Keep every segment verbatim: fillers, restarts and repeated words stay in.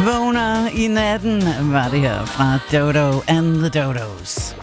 Vågner i natten var det her fra Dodo and the Dodos.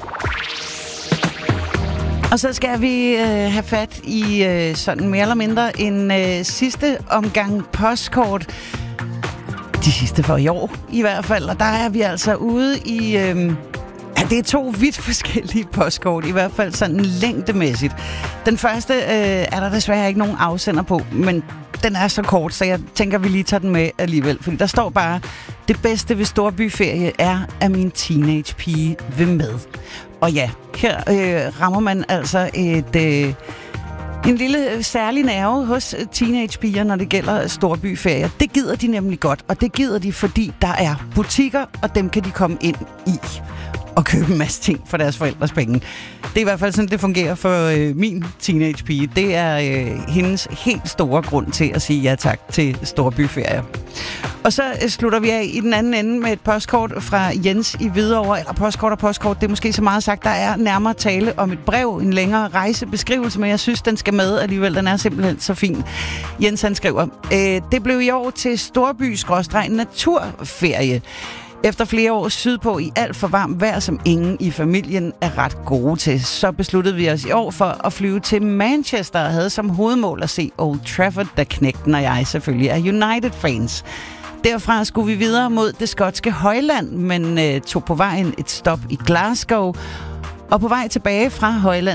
Og så skal vi øh, have fat i øh, sådan mere eller mindre en øh, sidste omgang postkort. De sidste for i år i hvert fald. Og der er vi altså ude i... Øh, ja, det er to vidt forskellige postkort, i hvert fald sådan længdemæssigt. Den første øh, er der desværre ikke nogen afsender på, men den er så kort, så jeg tænker, vi lige tager den med alligevel. Fordi der står bare, det bedste ved storbyferie er, at min teenagepige vil med. Og ja, her øh, rammer man altså et... Øh, En lille særlig nerve hos teenagepiger, når det gælder storbyferier. Det gider de nemlig godt, og det gider de, fordi der er butikker, og dem kan de komme ind i og købe en masse ting for deres forældres penge. Det er i hvert fald sådan, det fungerer for øh, min teenagepige. Det er øh, hendes helt store grund til at sige ja tak til storbyferier. Og så øh, slutter vi af i den anden ende med et postkort fra Jens i Hvidovre. Eller postkort og postkort, det er måske så meget sagt. Der er nærmere tale om et brev, en længere rejsebeskrivelse, men jeg synes, den skal med alligevel. Den er simpelthen så fin. Jens han skriver, øh, det blev i år til storby-naturferie. Efter flere år sydpå i alt for varmt vejr, som ingen i familien er ret gode til, så besluttede vi os i år for at flyve til Manchester og havde som hovedmål at se Old Trafford, da knægten og jeg selvfølgelig er United-fans. Derfra skulle vi videre mod det skotske højland, men øh, tog på vejen et stop i Glasgow. Og på vej tilbage fra højland